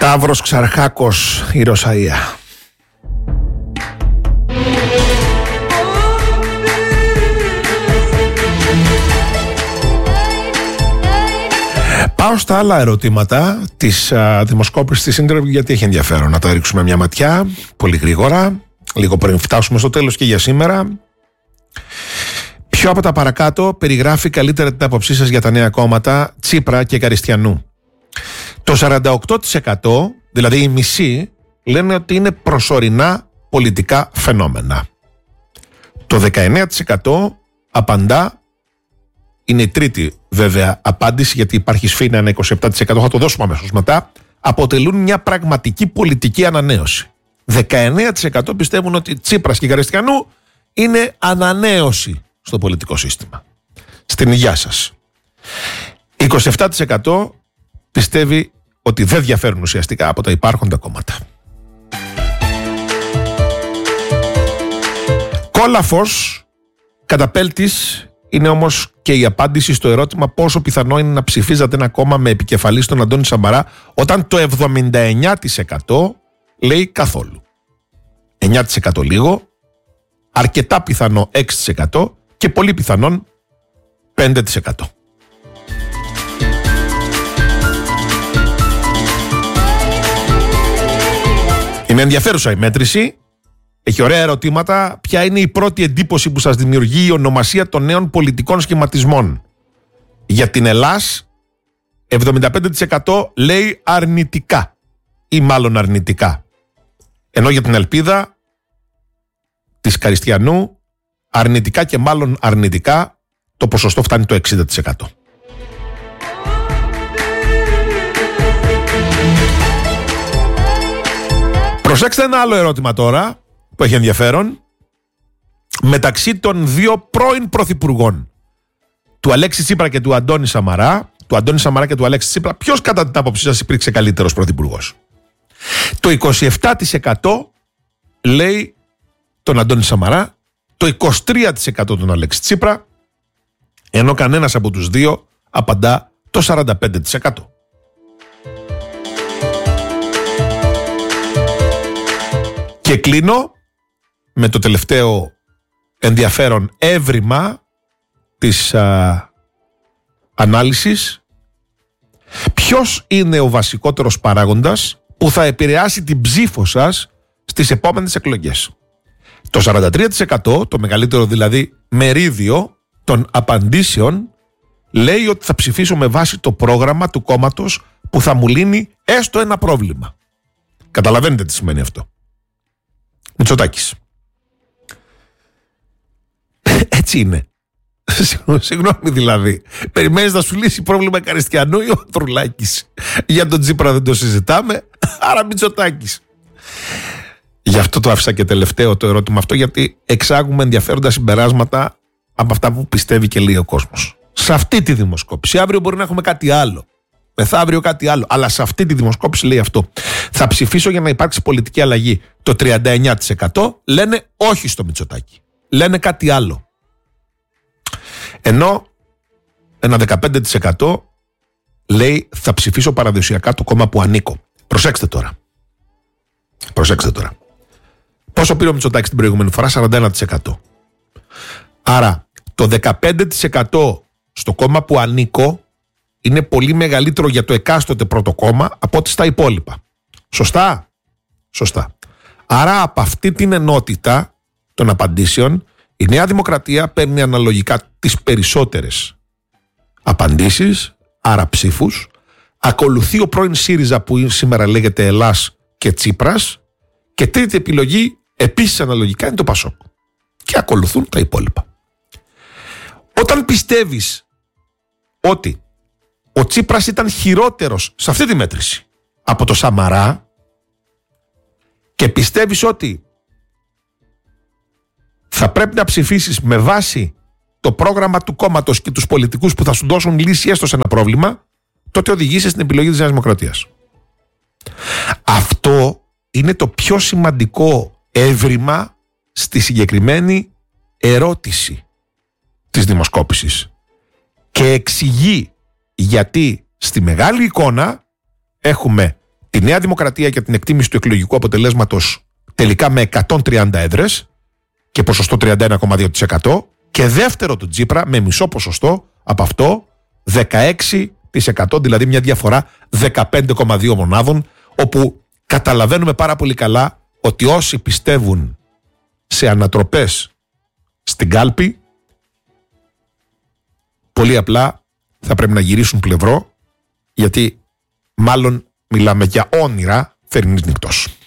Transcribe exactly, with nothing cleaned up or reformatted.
Σταύρος Ξαρχάκος, η Ρωσαΐα. Πάω στα άλλα ερωτήματα της δημοσκόπησης της Interview, γιατί έχει ενδιαφέρον να τα ρίξουμε μια ματιά πολύ γρήγορα, λίγο πριν φτάσουμε στο τέλος και για σήμερα. Ποιο από τα παρακάτω περιγράφει καλύτερα την άποψή σας για τα νέα κόμματα Τσίπρα και Καριστιανού? Το σαράντα οκτώ τοις εκατό, δηλαδή οι μισοί, λένε ότι είναι προσωρινά πολιτικά φαινόμενα. Το δεκαεννέα τοις εκατό απαντά, είναι η τρίτη βέβαια απάντηση, γιατί υπάρχει σφήνα ένα είκοσι επτά τοις εκατό, θα το δώσουμε αμέσως μετά, αποτελούν μια πραγματική πολιτική ανανέωση. δεκαεννέα τοις εκατό πιστεύουν ότι Τσίπρας και Καριστιανού είναι ανανέωση στο πολιτικό σύστημα. Στην υγεία σας. είκοσι επτά τοις εκατό πιστεύει ότι δεν διαφέρουν ουσιαστικά από τα υπάρχοντα κόμματα. Κόλαφος καταπέλτης είναι όμως και η απάντηση στο ερώτημα πόσο πιθανό είναι να ψηφίζατε ένα κόμμα με επικεφαλή στον Αντώνη Σαμαρά, όταν το εβδομήντα εννέα τοις εκατό λέει καθόλου. εννέα τοις εκατό λίγο, αρκετά πιθανό έξι τοις εκατό και πολύ πιθανόν πέντε τοις εκατό. Είναι ενδιαφέρουσα η μέτρηση. Έχει ωραία ερωτήματα. Ποια είναι η πρώτη εντύπωση που σας δημιουργεί η ονομασία των νέων πολιτικών σχηματισμών? Για την Ελλάς, εβδομήντα πέντε τοις εκατό λέει αρνητικά ή μάλλον αρνητικά. Ενώ για την Ελπίδα της Καριστιανού, αρνητικά και μάλλον αρνητικά, το ποσοστό φτάνει το εξήντα τοις εκατό. Προσέξτε ένα άλλο ερώτημα τώρα που έχει ενδιαφέρον. Μεταξύ των δύο πρώην πρωθυπουργών, του Αλέξη Τσίπρα και του Αντώνη Σαμαρά, του Αντώνη Σαμαρά και του Αλέξη Τσίπρα, ποιος κατά την άποψή σας υπήρξε καλύτερος πρωθυπουργός? Το είκοσι επτά τοις εκατό λέει τον Αντώνη Σαμαρά, το είκοσι τρία τοις εκατό τον Αλέξη Τσίπρα, ενώ κανένας από τους δύο απαντά το σαράντα πέντε τοις εκατό. Και κλείνω με το τελευταίο ενδιαφέρον έβριμα της α, ανάλυσης. Ποιος είναι ο βασικότερος παράγοντας που θα επηρεάσει την ψήφο σας στις επόμενες εκλογές? Το σαράντα τρία τοις εκατό, το μεγαλύτερο δηλαδή μερίδιο των απαντήσεων, λέει ότι θα ψηφίσω με βάση το πρόγραμμα του κόμματος που θα μου λύνει έστω ένα πρόβλημα. Καταλαβαίνετε τι σημαίνει αυτό? Μητσοτάκης. Έτσι είναι. Συγγνώμη δηλαδή. Περιμένεις να σου λύσει πρόβλημα Καριστιανού ή ο Ανδρουλάκης? Για τον Τσίπρα δεν το συζητάμε, άρα Μητσοτάκης. Γι' αυτό το άφησα και τελευταίο το ερώτημα αυτό, γιατί εξάγουμε ενδιαφέροντα συμπεράσματα από αυτά που πιστεύει και λέει ο κόσμος. Σε αυτή τη δημοσκόπηση, αύριο μπορεί να έχουμε κάτι άλλο, μεθαύριο κάτι άλλο, αλλά σε αυτή τη δημοσκόπηση λέει αυτό. Θα ψηφίσω για να υπάρξει πολιτική αλλαγή. Το τριάντα εννέα τοις εκατό λένε όχι στο Μητσοτάκη. Λένε κάτι άλλο. Ενώ ένα δεκαπέντε τοις εκατό λέει θα ψηφίσω παραδοσιακά το κόμμα που ανήκω. Προσέξτε τώρα. Προσέξτε τώρα. Πόσο πήρε ο Μητσοτάκης την προηγούμενη φορά? σαράντα ένα τοις εκατό. Άρα το δεκαπέντε τοις εκατό στο κόμμα που ανήκω είναι πολύ μεγαλύτερο για το εκάστοτε πρώτο κόμμα από ό,τι στα υπόλοιπα. Σωστά? Σωστά. Άρα από αυτή την ενότητα των απαντήσεων η Νέα Δημοκρατία παίρνει αναλογικά τις περισσότερες απαντήσεις, άρα ψήφους. Ακολουθεί ο πρώην ΣΥΡΙΖΑ που σήμερα λέγεται Ελλάς και Τσίπρας, και τρίτη επιλογή επίσης αναλογικά είναι το ΠΑΣΟΚ, και ακολουθούν τα υπόλοιπα. Όταν πιστεύεις ότι ο Τσίπρας ήταν χειρότερος σε αυτή τη μέτρηση από το Σαμαρά και πιστεύεις ότι θα πρέπει να ψηφίσεις με βάση το πρόγραμμα του κόμματος και τους πολιτικούς που θα σου δώσουν λύση έστω σε ένα πρόβλημα, τότε οδηγείσαι στην επιλογή της Νέας Δημοκρατίας. Αυτό είναι το πιο σημαντικό έβριμα στη συγκεκριμένη ερώτηση της δημοσκόπησης και εξηγεί γιατί στη μεγάλη εικόνα έχουμε τη Νέα Δημοκρατία για την εκτίμηση του εκλογικού αποτελέσματος τελικά με εκατόν τριάντα έδρες και ποσοστό τριάντα ένα κόμμα δύο τοις εκατό και δεύτερο του Τσίπρα με μισό ποσοστό από αυτό δεκαέξι τοις εκατό, δηλαδή μια διαφορά δεκαπέντε κόμμα δύο μονάδων, όπου καταλαβαίνουμε πάρα πολύ καλά ότι όσοι πιστεύουν σε ανατροπές στην κάλπη πολύ απλά θα πρέπει να γυρίσουν πλευρό, γιατί μάλλον μιλάμε για όνειρα θερινής νυχτός.